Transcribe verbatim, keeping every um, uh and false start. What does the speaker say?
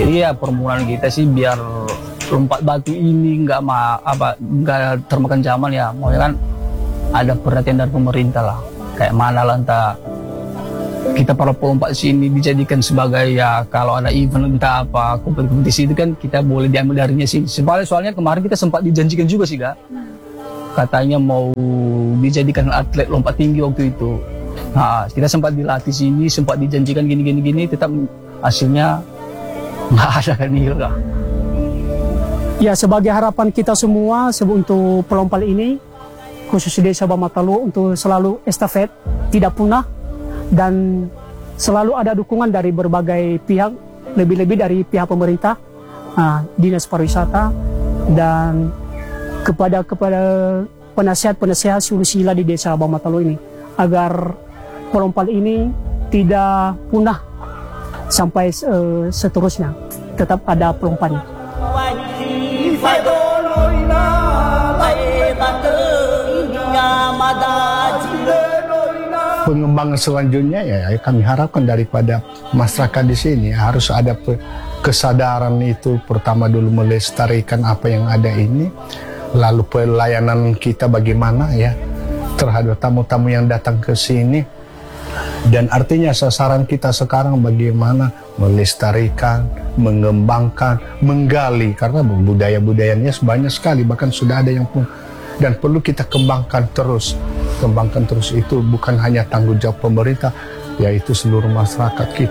Jadi ya permohonan kita sih biar lompat batu ini nggak ma apa nggak termakan zaman ya, mau kan ada perhatian dari pemerintah lah, kayak mana lah entah kita para pelompat sini dijadikan sebagai ya kalau ada event entah apa kompetisi itu kan kita boleh diambil darinya sih. Soalnya soalnya kemarin kita sempat dijanjikan juga sih kak, katanya mau dijadikan atlet lompat tinggi waktu itu. Nah kita sempat dilatih sini, sempat dijanjikan gini gini gini, tetap hasilnya nggak ada kan nih kak. Ya, sebagai harapan kita semua untuk pelompat ini, khusus Desa Bamatalu, untuk selalu estafet, tidak punah, dan selalu ada dukungan dari berbagai pihak, lebih-lebih dari pihak pemerintah, nah, dinas pariwisata, dan kepada kepada penasihat-penasihat Sulusila di Desa Bamatalu ini, agar pelompat ini tidak punah sampai uh, seterusnya, tetap ada pelompatnya. Pengembangan selanjutnya ya kami harapkan daripada masyarakat di sini harus ada kesadaran itu, pertama dulu melestarikan apa yang ada ini, lalu pelayanan kita bagaimana ya terhadap tamu-tamu yang datang ke sini, dan artinya sasaran kita sekarang bagaimana melestarikan, mengembangkan, menggali, karena budaya-budayanya banyak sekali, bahkan sudah ada yang pun, dan perlu kita kembangkan terus. Kembangkan terus itu bukan hanya tanggung jawab pemerintah, yaitu seluruh masyarakat kita.